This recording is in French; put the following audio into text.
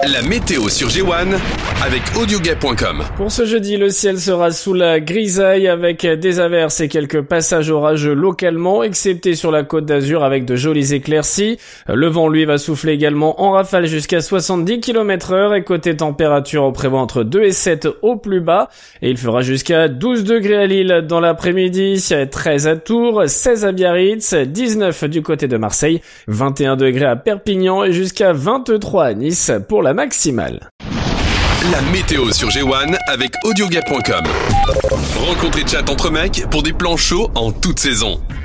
La météo sur G1 avec Audioguet.com. Pour ce jeudi, le ciel sera sous la grisaille avec des averses et quelques passages orageux localement, excepté sur la Côte d'Azur avec de jolies éclaircies. Le vent, lui, va souffler également en rafale jusqu'à 70 km/h et côté température, on prévoit entre 2 et 7 au plus bas. Et il fera jusqu'à 12 degrés à Lille dans l'après-midi, 13 à Tours, 16 à Biarritz, 19 du côté de Marseille, 21 degrés à Perpignan et jusqu'à 23 à Nice pour la maximale. La météo sur G1 avec Audioguet.com. Rencontre et chat entre mecs pour des plans chauds en toute saison.